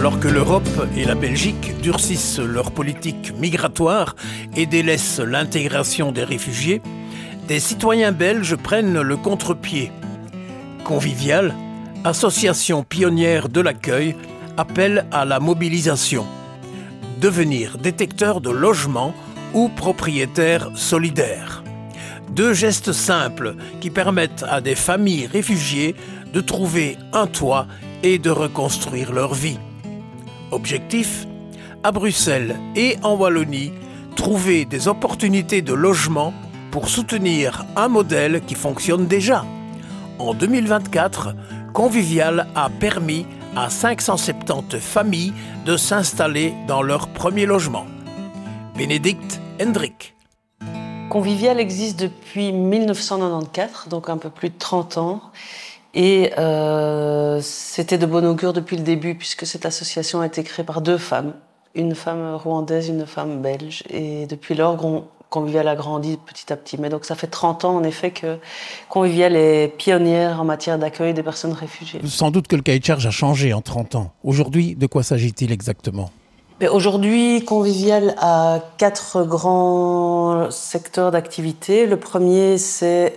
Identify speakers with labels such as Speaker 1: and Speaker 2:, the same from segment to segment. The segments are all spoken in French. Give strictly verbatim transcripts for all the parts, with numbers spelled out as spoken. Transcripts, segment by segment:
Speaker 1: Alors que l'Europe et la Belgique durcissent leur politique migratoire et délaissent l'intégration des réfugiés, des citoyens belges prennent le contre-pied. Convivial, association pionnière de l'accueil, appelle à la mobilisation. Devenir détecteur de logement ou propriétaire solidaire. Deux gestes simples qui permettent à des familles réfugiées de trouver un toit et de reconstruire leur vie. Objectif : à Bruxelles et en Wallonie, trouver des opportunités de logement pour soutenir un modèle qui fonctionne déjà. En deux mille vingt-quatre, Convivial a permis à cinq cent soixante-dix familles de s'installer dans leur premier logement. Bénédicte Hendrick.
Speaker 2: Convivial existe depuis mille neuf cent quatre-vingt-quatorze, donc un peu plus de trente ans. Et euh, c'était de bon augure depuis le début, puisque cette association a été créée par deux femmes, une femme rwandaise, une femme belge. Et depuis lors, Convivial a grandi petit à petit. Mais donc ça fait trente ans, en effet, que Convivial est pionnière en matière d'accueil des personnes réfugiées.
Speaker 1: Sans doute que le cahier de charge a changé en trente ans. Aujourd'hui, de quoi s'agit-il exactement ?
Speaker 2: Mais aujourd'hui, Convivial a quatre grands secteurs d'activité. Le premier, c'est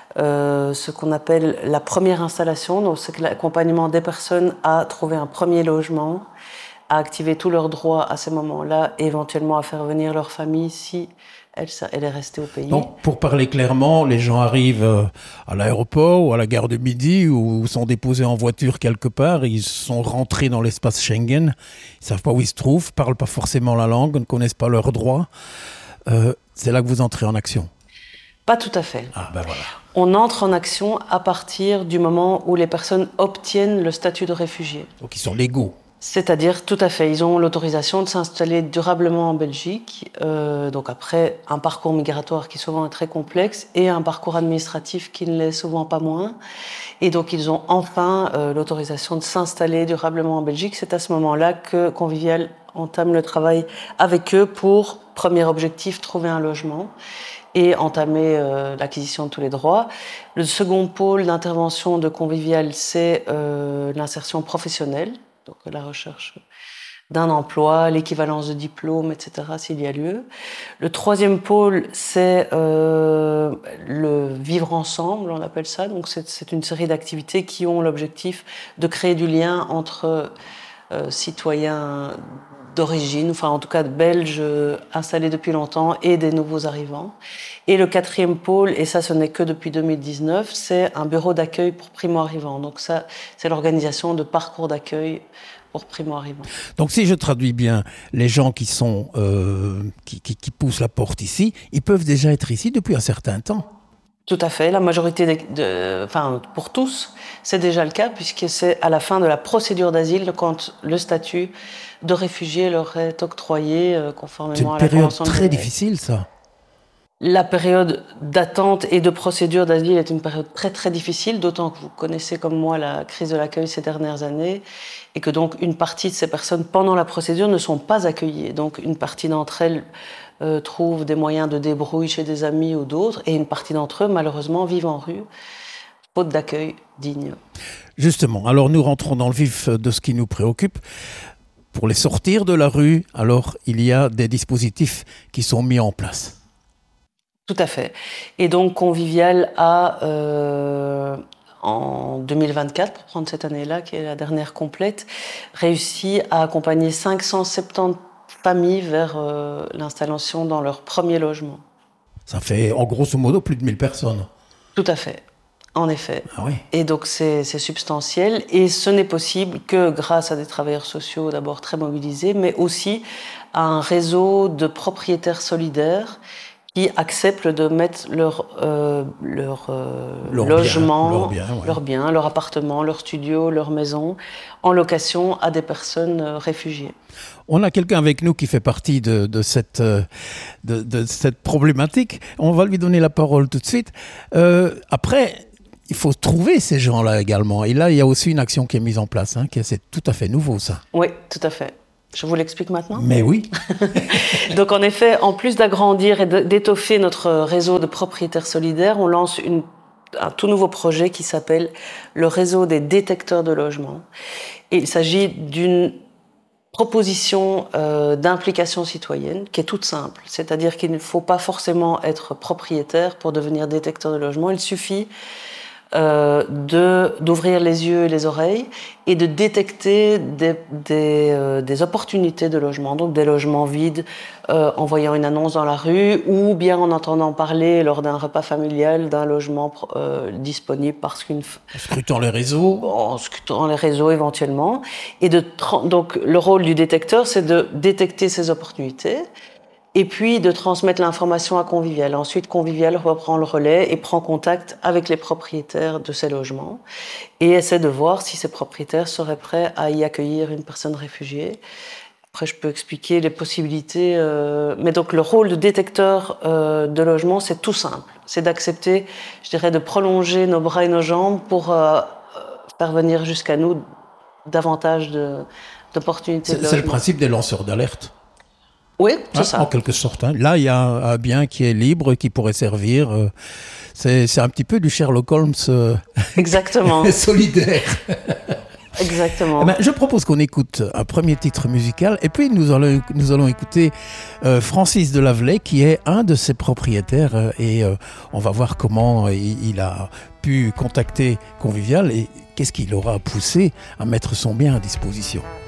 Speaker 2: Euh, ce qu'on appelle la première installation, donc c'est l'accompagnement des personnes à trouver un premier logement, à activer tous leurs droits à ce moment-là, et éventuellement à faire venir leur famille si elle, elle est restée au pays.
Speaker 1: Donc, pour parler clairement, les gens arrivent à l'aéroport ou à la gare de Midi ou sont déposés en voiture quelque part, ils sont rentrés dans l'espace Schengen, ils ne savent pas où ils se trouvent, ne parlent pas forcément la langue, ne connaissent pas leurs droits. Euh, c'est là que vous entrez en action ?
Speaker 2: Pas tout à fait.
Speaker 1: Ah, ben voilà.
Speaker 2: On entre en action à partir du moment où les personnes obtiennent le statut de réfugié.
Speaker 1: Donc ils sont légaux.
Speaker 2: C'est-à-dire, tout à fait, ils ont l'autorisation de s'installer durablement en Belgique. Euh, donc après, un parcours migratoire qui souvent est très complexe et un parcours administratif qui ne l'est souvent pas moins. Et donc ils ont enfin euh, l'autorisation de s'installer durablement en Belgique. C'est à ce moment-là que Convivial entame le travail avec eux pour, premier objectif, trouver un logement et entamer euh, l'acquisition de tous les droits. Le second pôle d'intervention de Convivial, c'est euh, l'insertion professionnelle, donc la recherche d'un emploi, l'équivalence de diplôme, et cetera, s'il y a lieu. Le troisième pôle, c'est euh, le vivre ensemble, on appelle ça. Donc c'est, c'est une série d'activités qui ont l'objectif de créer du lien entre euh, citoyens d'origine, enfin en tout cas belges euh, installés depuis longtemps et des nouveaux arrivants. Et le quatrième pôle, et ça ce n'est que depuis deux mille dix-neuf, c'est un bureau d'accueil pour primo-arrivants. Donc ça, c'est l'organisation de parcours d'accueil pour primo-arrivants.
Speaker 1: Donc si je traduis bien, les gens qui, sont, euh, qui, qui, qui poussent la porte ici, ils peuvent déjà être ici depuis un certain temps.
Speaker 2: Tout à fait. La majorité, des, de, enfin pour tous, c'est déjà le cas puisque c'est à la fin de la procédure d'asile quand le statut de réfugié leur est octroyé euh, conformément à la Convention de Genève.
Speaker 1: C'est une période très difficile, ça.
Speaker 2: La période d'attente et de procédure d'asile est une période très très difficile, d'autant que vous connaissez comme moi la crise de l'accueil ces dernières années et que donc une partie de ces personnes pendant la procédure ne sont pas accueillies. Donc une partie d'entre elles euh, trouvent des moyens de débrouille chez des amis ou d'autres et une partie d'entre eux malheureusement vivent en rue, faute d'accueil digne.
Speaker 1: Justement, alors nous rentrons dans le vif de ce qui nous préoccupe. Pour les sortir de la rue, alors il y a des dispositifs qui sont mis en place.
Speaker 2: Tout à fait. Et donc Convivial a, euh, en deux mille vingt-quatre, pour prendre cette année-là, qui est la dernière complète, réussi à accompagner cinq cent soixante-dix familles vers euh, l'installation dans leur premier logement.
Speaker 1: Ça fait en grosso modo plus de mille personnes.
Speaker 2: Tout à fait. En effet.
Speaker 1: Ah oui.
Speaker 2: Et donc c'est, c'est substantiel et ce n'est possible que grâce à des travailleurs sociaux d'abord très mobilisés, mais aussi à un réseau de propriétaires solidaires qui acceptent de mettre leur, euh, leur, euh,
Speaker 1: leur
Speaker 2: logement,
Speaker 1: bien, leur, bien, ouais.
Speaker 2: leur bien, leur appartement, leur studio, leur maison en location à des personnes réfugiées.
Speaker 1: On a quelqu'un avec nous qui fait partie de, de, cette, de, de cette problématique. On va lui donner la parole tout de suite. Euh, après, il faut trouver ces gens-là également. Et là, il y a aussi une action qui est mise en place. Hein, qui est, c'est tout à fait nouveau, ça.
Speaker 2: Oui, tout à fait. Je vous l'explique maintenant ?
Speaker 1: Mais oui.
Speaker 2: Donc en effet, en plus d'agrandir et d'étoffer notre réseau de propriétaires solidaires, on lance une, un tout nouveau projet qui s'appelle le réseau des détecteurs de logement. Et il s'agit d'une proposition euh, d'implication citoyenne qui est toute simple. C'est-à-dire qu'il ne faut pas forcément être propriétaire pour devenir détecteur de logement. Il suffit euh, de, d'ouvrir les yeux et les oreilles et de détecter des, des, euh, des opportunités de logement, donc des logements vides euh, en voyant une annonce dans la rue ou bien en entendant parler lors d'un repas familial d'un logement euh, disponible parce qu'une...
Speaker 1: En scrutant les réseaux.
Speaker 2: En scrutant les réseaux éventuellement. Et de tra- donc le rôle du détecteur, c'est de détecter ces opportunités et puis de transmettre l'information à Convivial. Ensuite, Convivial reprend le relais et prend contact avec les propriétaires de ces logements et essaie de voir si ces propriétaires seraient prêts à y accueillir une personne réfugiée. Après, je peux expliquer les possibilités. Euh... Mais donc, le rôle de détecteur euh, de logement, c'est tout simple. C'est d'accepter, je dirais, de prolonger nos bras et nos jambes pour euh, faire venir jusqu'à nous davantage de, d'opportunités
Speaker 1: c'est,
Speaker 2: de logement.
Speaker 1: C'est le principe des lanceurs d'alerte.
Speaker 2: Oui, c'est
Speaker 1: hein,
Speaker 2: ça.
Speaker 1: En quelque sorte. Hein. Là, il y a un, un bien qui est libre, qui pourrait servir. Euh, c'est, c'est un petit peu du Sherlock Holmes euh,
Speaker 2: Exactement.
Speaker 1: solidaire.
Speaker 2: Exactement.
Speaker 1: Eh ben, je propose qu'on écoute un premier titre musical et puis nous allons, nous allons écouter euh, Francis de Lavelay qui est un de ses propriétaires euh, et euh, on va voir comment euh, il, il a pu contacter Convivial et qu'est-ce qui l'aura poussé à mettre son bien à disposition.